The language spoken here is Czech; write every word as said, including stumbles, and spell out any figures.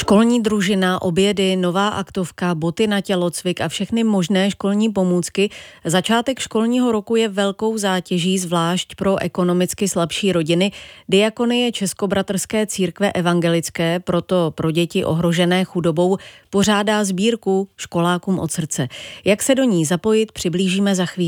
Školní družina, obědy, nová aktovka, boty na tělocvik a všechny možné školní pomůcky. Začátek školního roku je velkou zátěží, zvlášť pro ekonomicky slabší rodiny. Diakonie Českobratrské církve evangelické proto pro děti ohrožené chudobou pořádá sbírku Školákům od srdce. Jak se do ní zapojit, přiblížíme za chvíli.